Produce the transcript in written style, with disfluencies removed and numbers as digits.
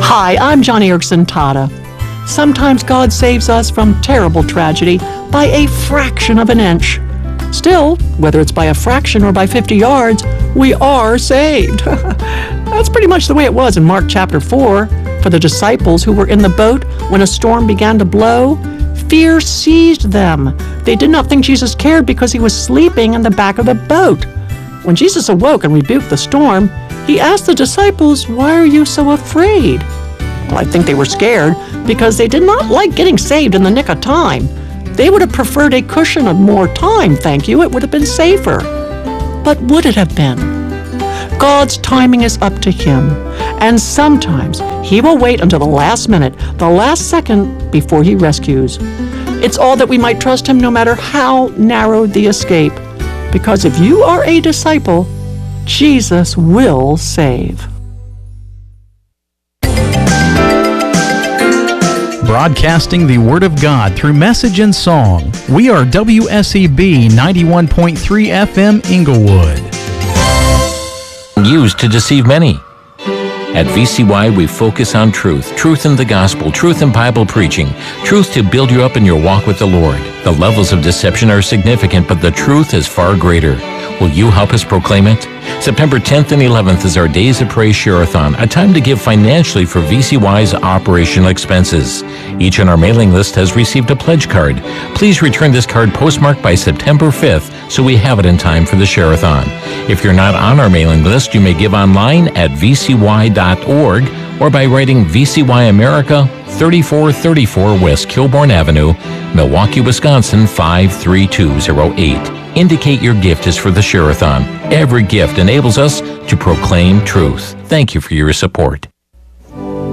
Hi, I'm Joni Eareckson Tada. Sometimes God saves us from terrible tragedy by a fraction of an inch. Still, whether it's by a fraction or by 50 yards, we are saved. That's pretty much the way it was in Mark chapter 4. For the disciples who were in the boat when a storm began to blow, fear seized them. They did not think Jesus cared because he was sleeping in the back of the boat. When Jesus awoke and rebuked the storm, he asked the disciples, "Why are you so afraid?" Well, I think they were scared because they did not like getting saved in the nick of time. They would have preferred a cushion of more time, thank you. It would have been safer. But would it have been? God's timing is up to him, and sometimes he will wait until the last minute, the last second, before he rescues. It's all that we might trust him no matter how narrow the escape, because if you are a disciple, Jesus will save. Broadcasting the Word of God through message and song, we are WSEB 91.3 FM Inglewood. Used to deceive many. At VCY, we focus on truth in the gospel, truth in Bible preaching, truth to build you up in your walk with the Lord. The levels of deception are significant, but the truth is far greater. Will you help us proclaim it? September 10th and 11th is our Days of Praise Share-a-thon, a time to give financially for VCY's operational expenses. Each on our mailing list has received a pledge card. Please return this card postmarked by September 5th so we have it in time for the Share-a-thon. If you're not on our mailing list, you may give online at vcy.org or by writing VCY America, 3434 West Kilbourne Avenue, Milwaukee, Wisconsin 53208. Indicate your gift is for the Share-a-thon. Every gift enables us to proclaim truth. Thank you for your support.